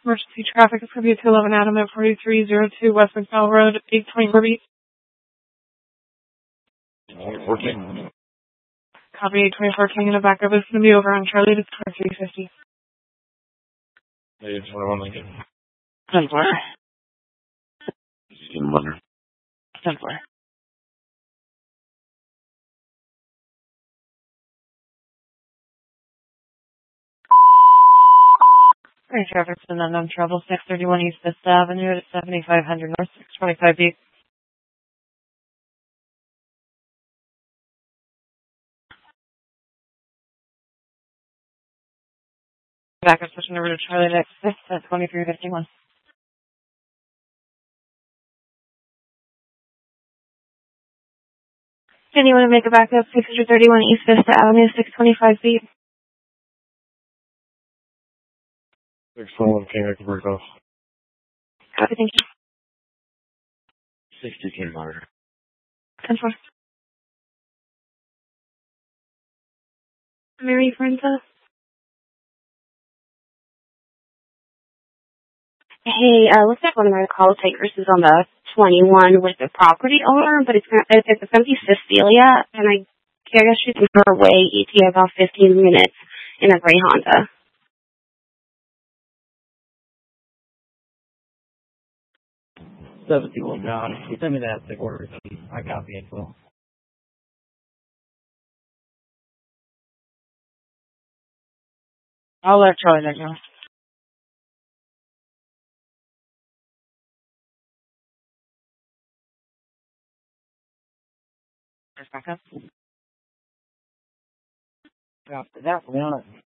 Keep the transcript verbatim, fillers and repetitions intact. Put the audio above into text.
Emergency traffic is going to be two eleven Adam at forty-three oh two West McDowell Road, eight twenty-four B. Working. Copy eight twenty-four King, and a backup is going to be over on Charlie to twenty-three fifty. eight twenty-one Lincoln. ten four. In Wonder. ten four. Great traffic's been unknown trouble, six thirty-one East Vista Avenue at seventy-five hundred North, six twenty-five B. Backup switching over to Charlie next six at twenty-three fifty-one. Anyone to make a backup, six thirty-one East Vista Avenue, six twenty-five B. six twenty-one King, I can break off. Copy, thank you. sixty King Monitor. ten four. Mary Brenda. Hey, uh, looks like one of my call takers is on the twenty-one with the property owner, but it's gonna, it's gonna be Cecilia, and I guess she's on her way, E T A about fifteen minutes in a gray Honda. seventy-one John. You send me that sick order receipt. I copy it, so. I'll let Charlie know. You know. There's backup. After that, we on it.